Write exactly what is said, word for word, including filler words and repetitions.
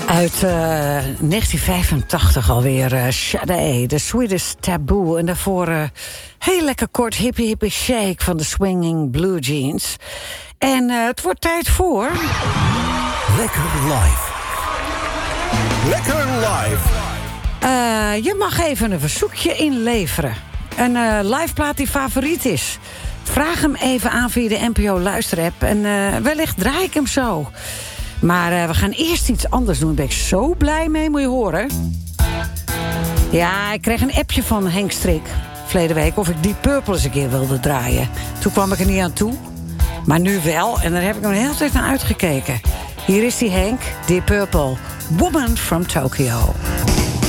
Uit uh, negentien vijfentachtig alweer, uh, Sade, The Sweetest Taboo. En daarvoor uh, heel lekker kort Hippie Hippie Shake van de Swinging Blue Jeans. En uh, het wordt tijd voor... Lekker live. Lekker live. Uh, je mag even een verzoekje inleveren. Een uh, liveplaat die favoriet is. Vraag hem even aan via de N P O luisterapp. En uh, wellicht draai ik hem zo. Maar uh, we gaan eerst iets anders doen. Daar ben ik zo blij mee, moet je horen. Ja, ik kreeg een appje van Henk Strik verleden week of ik Deep Purple eens een keer wilde draaien. Toen kwam ik er niet aan toe. Maar nu wel. En daar heb ik nog een hele tijd naar uitgekeken. Hier is die Henk, Deep Purple. Woman from Tokyo.